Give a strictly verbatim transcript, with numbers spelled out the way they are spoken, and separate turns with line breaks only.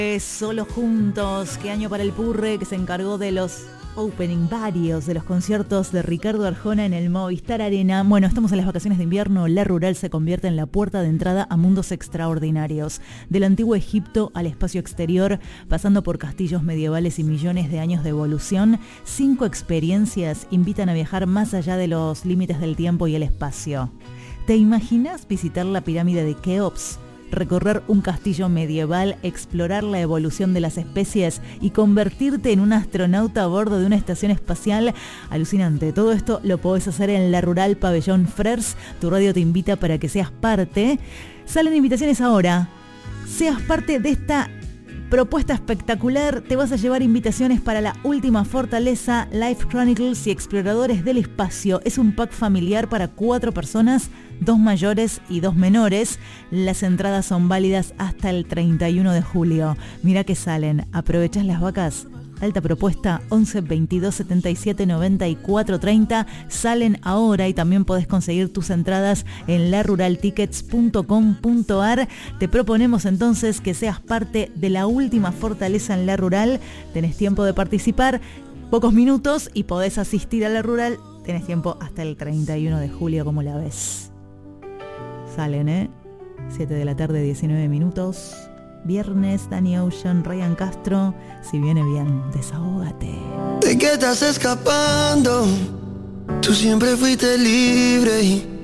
Solo juntos, qué año para el Purre, que se encargó de los opening varios de los conciertos de Ricardo Arjona en el Movistar Arena. Bueno, estamos en las vacaciones de invierno. La Rural se convierte en la puerta de entrada a mundos extraordinarios. Del antiguo Egipto al espacio exterior, pasando por castillos medievales y millones de años de evolución, cinco experiencias invitan a viajar más allá de los límites del tiempo y el espacio. ¿Te imaginas visitar la pirámide de Keops? Recorrer un castillo medieval, explorar la evolución de las especies y convertirte en un astronauta a bordo de una estación espacial. Alucinante. Todo esto lo podés hacer en La Rural Pabellón Frers. Tu radio te invita para que seas parte. Salen invitaciones ahora. Seas parte de esta propuesta espectacular. Te vas a llevar invitaciones para la última fortaleza, Life Chronicles y Exploradores del Espacio. Es un pack familiar para cuatro personas, dos mayores y dos menores. Las entradas son válidas hasta el treinta y uno de julio. Mira que salen. ¿Aprovechás las vacas? Alta propuesta, once veintidós setenta y siete noventa y cuatro treinta. Salen ahora y también podés conseguir tus entradas en la rural tickets punto com punto a r. Te proponemos entonces que seas parte de la última fortaleza en La Rural. Tenés tiempo de participar, pocos minutos, y podés asistir a La Rural. Tenés tiempo hasta el treinta y uno de julio, como la ves. Salen, ¿eh? siete de la tarde, diecinueve minutos. Viernes, Danny Ocean, Ryan Castro. Si viene bien, desahógate.
¿De qué estás escapando? Tú siempre fuiste libre y